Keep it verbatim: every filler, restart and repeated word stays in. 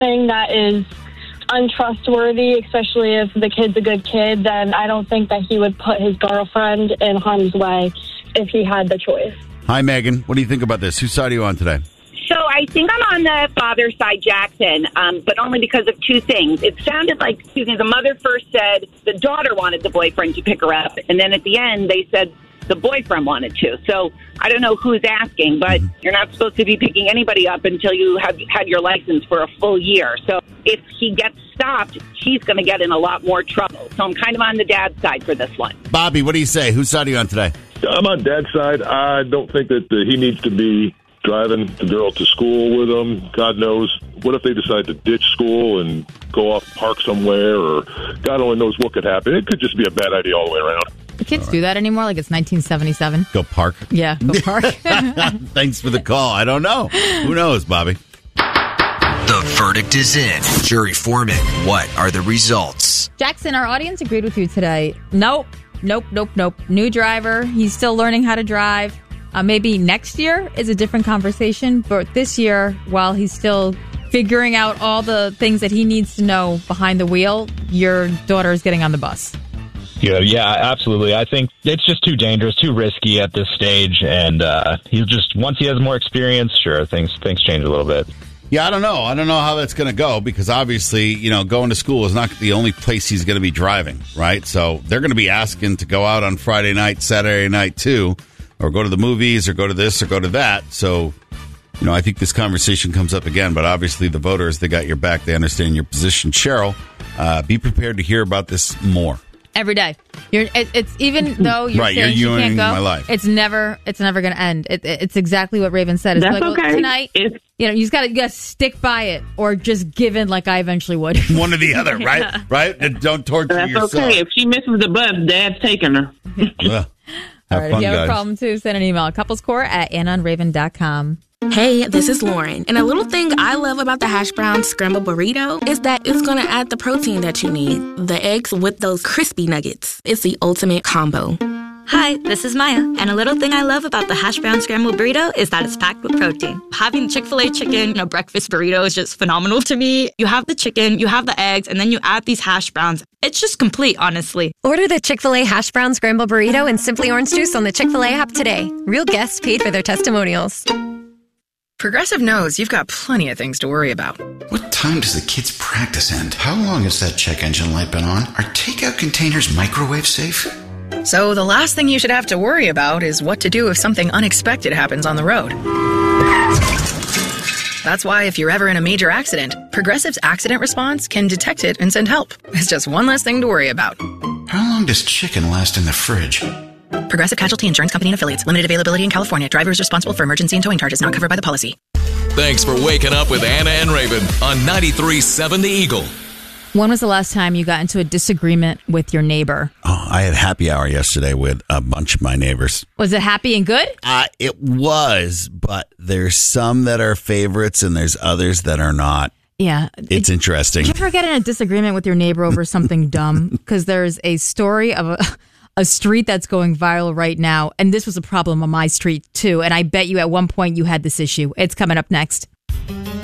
thing that is untrustworthy, especially if the kid's a good kid, then I don't think that he would put his girlfriend in harm's way if he had the choice. Hi, Megan. What do you think about this? Whose side are you on today? So I think I'm on the father's side, Jackson, um, but only because of two things. It sounded like, excuse me, the mother first said the daughter wanted the boyfriend to pick her up, and then at the end they said the boyfriend wanted to. So I don't know who's asking, but you're not supposed to be picking anybody up until you have had your license for a full year. So if he gets stopped, he's going to get in a lot more trouble. So I'm kind of on the dad's side for this one. Bobby, what do you say? Whose side are you on today? I'm on Dad's side. I don't think that uh, he needs to be driving the girl to school with him. God knows. What if they decide to ditch school and go off park somewhere, or God only knows what could happen. It could just be a bad idea all the way around. The kids do that anymore, like it's nineteen seventy-seven. Go park. Yeah, go park. Thanks for the call. I don't know. Who knows, Bobby? The verdict is in. Jury Foreman, what are the results? Jackson, our audience agreed with you today. Nope, nope, nope, nope. New driver. He's still learning how to drive. Uh, maybe next year is a different conversation, but this year, while he's still figuring out all the things that he needs to know behind the wheel, your daughter is getting on the bus. Yeah, yeah, absolutely. I think it's just too dangerous, too risky at this stage, and uh, he'll just once he has more experience, sure, things things change a little bit. Yeah, I don't know. I don't know how that's going to go because obviously, you know, going to school is not the only place he's going to be driving, right? So they're going to be asking to go out on Friday night, Saturday night too, or go to the movies or go to this or go to that. So, you know, I think this conversation comes up again, but obviously the voters, they got your back. They understand your position. Cheryl, uh, be prepared to hear about this more. Every day. You're, it, it's even though you're right, saying you're she can't go, my life. it's never it's never going to end. It, it, it's exactly what Raven said. It's That's like, okay. well, tonight, If- you know, you just got to you got to stick by it or just give in like I eventually would. One or the other, right? Right? And don't torture That's yourself. okay. If she misses the bus, Dad's taking her. Ugh. All Have right, fun, if you have guys. a problem too, send an email. Couplescore at anna and raven dot com. Hey, this is Lauren, and a little thing I love about the hash brown scramble burrito is that it's going to add the protein that you need. The eggs with those crispy nuggets. It's the ultimate combo. Hi, this is Maya, and a little thing I love about the hash brown scrambled burrito is that it's packed with protein. Having Chick-fil-A chicken in a breakfast burrito is just phenomenal to me. You have the chicken, you have the eggs, and then you add these hash browns. It's just complete, honestly. Order the Chick-fil-A hash brown scrambled burrito and Simply Orange Juice on the Chick-fil-A app today. Real guests paid for their testimonials. Progressive knows you've got plenty of things to worry about. What time does the kids' practice end? How long has that check engine light been on? Are takeout containers microwave safe? So the last thing you should have to worry about is what to do if something unexpected happens on the road. That's why if you're ever in a major accident, Progressive's accident response can detect it and send help. It's just one less thing to worry about. How long does chicken last in the fridge? Progressive Casualty Insurance Company and Affiliates. Limited availability in California. Driver is responsible for emergency and towing charges not covered by the policy. Thanks for waking up with Anna and Raven on ninety-three point seven The Eagle. When was the last time you got into a disagreement with your neighbor? Oh, I had happy hour yesterday with a bunch of my neighbors. Was it happy and good? Uh, it was, but there's some that are favorites and there's others that are not. Yeah. It's it, interesting. Did you ever get in a disagreement with your neighbor over something dumb? Because there's a story of a, a street that's going viral right now, and this was a problem on my street too, and I bet you at one point you had this issue. It's coming up next.